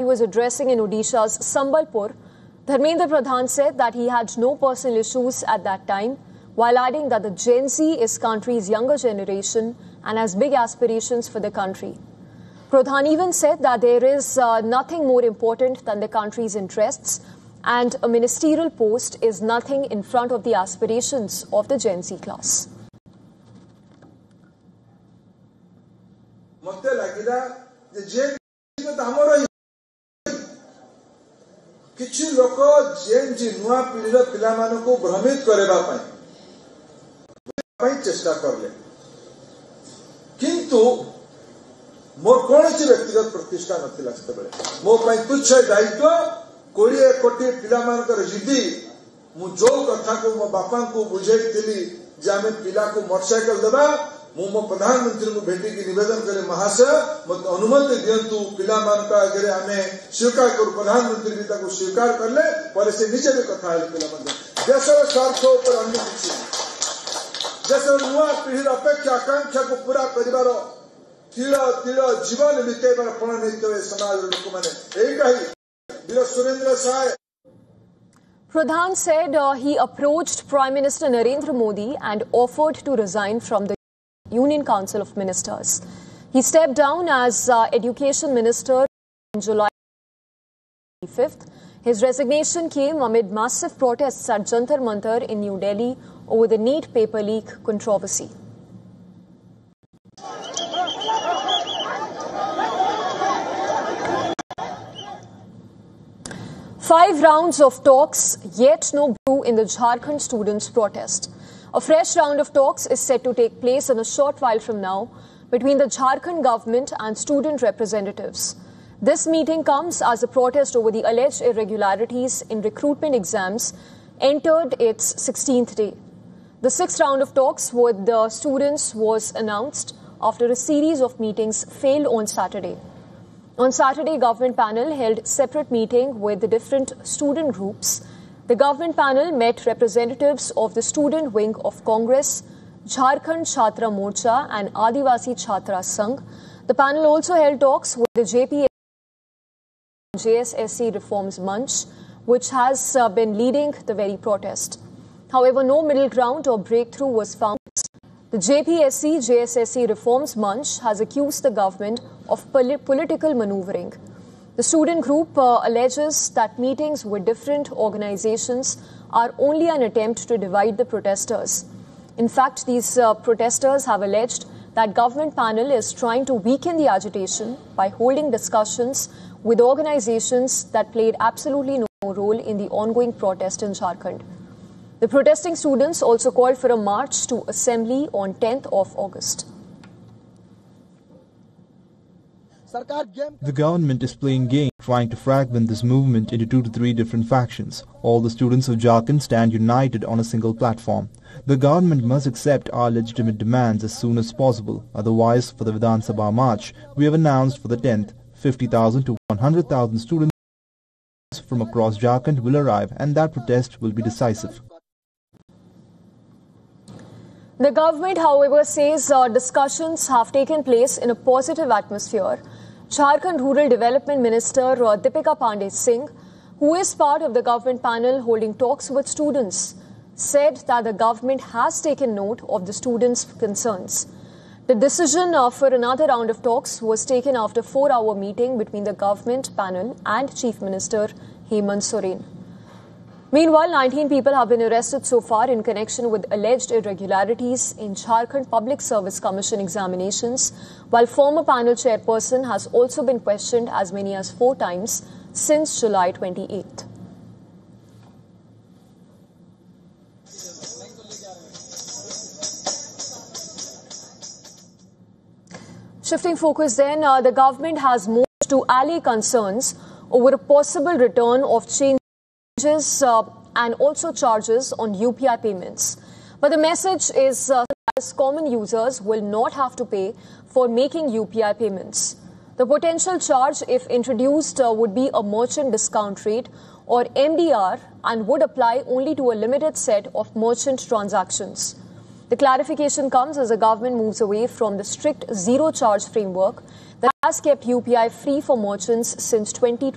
was addressing in Odisha's Sambalpur, Dharmendra Pradhan said that he had no personal issues at that time, while adding that the Gen Z is country's younger generation and has big aspirations for the country. Pradhan even said that there is nothing more important than the country's interests, and a ministerial post is nothing in front of the aspirations of the Gen Z class. किछि लोक जेन जी नुआ पीढ़ीर पिला मानको भ्रमित करेबा पई चेष्टा करले, किंतु मोर कोनोसी व्यक्तिगत प्रतिष्ठा नथिला सेते बेले मो पई तुच्छ दायित्व 20 कोटी पिला मानकर जिद्दी मु जो कथा को मो बापा को बुझैतिली जे आमे पिला को मोटरसाइकल देबा मो प्रधानमंत्री को भेटी की निवेदन करे महाशय मत अनुमति दियंतु पिला मानका आगे आमे स्वीकार करू प्रधानमंत्री भी ताको स्वीकार करले पर से नीचे भी कथा है पिला मन देशर स्वार्थ ऊपर अन्य किछि देशर नुआ पीढ़ीर अपेक्षा आकांक्षा को पूरा करिवार तिल तिल जीवन बितेबार पण नैतवे समाज लोक माने एई कहि वीर Surendra Sai. Pradhan said he approached Prime Minister Narendra Modi and offered to resign from the Union Council of Ministers. He stepped down as Education Minister on July 25th. His resignation came amid massive protests at Jantar Mantar in New Delhi over the NEET paper leak controversy. Five rounds of talks, yet no brew in the Jharkhand students' protest. A fresh round of talks is set to take place in a short while from now between the Jharkhand government and student representatives. This meeting comes as a protest over the alleged irregularities in recruitment exams entered its 16th day. The sixth round of talks with the students was announced after a series of meetings failed on Saturday. On Saturday, government panel held separate meeting with the different student groups. The government panel met representatives of the student wing of Congress, Jharkhand Chhatra Morcha and Adivasi Chhatra Sangh. The panel also held talks with the JSSC Reforms Munch, which has been leading the very protest. However, no middle ground or breakthrough was found. The JSSC Reforms Munch has accused the government of political maneuvering. The student group alleges that meetings with different organizations are only an attempt to divide the protesters. In fact, these protesters have alleged that government panel is trying to weaken the agitation by holding discussions with organizations that played absolutely no role in the ongoing protest in Jharkhand. The protesting students also called for a march to assembly on 10th of August. The government is playing game, trying to fragment this movement into 2 to 3 different factions. All the students of Jharkhand stand united on a single platform. The government must accept our legitimate demands as soon as possible. Otherwise, for the Vidhan Sabha March, we have announced for the 10th, 50,000 to 100,000 students from across Jharkhand will arrive, and that protest will be decisive. The government, however, says discussions have taken place in a positive atmosphere. Jharkhand Rural Development Minister Deepika Pandey Singh, who is part of the government panel holding talks with students, said that the government has taken note of the students' concerns. The decision for another round of talks was taken after a 4-hour meeting between the government panel and Chief Minister Hemant Soren. Meanwhile, 19 people have been arrested so far in connection with alleged irregularities in Jharkhand Public Service Commission examinations, while former panel chairperson has also been questioned as many as 4 times since July 28th. Shifting focus then, the government has moved to allay concerns over a possible return of changes and also charges on UPI payments. But the message is that common users will not have to pay for making UPI payments. The potential charge, if introduced, would be a merchant discount rate or MDR and would apply only to a limited set of merchant transactions. The clarification comes as the government moves away from the strict zero-charge framework that has kept UPI free for merchants since 2020.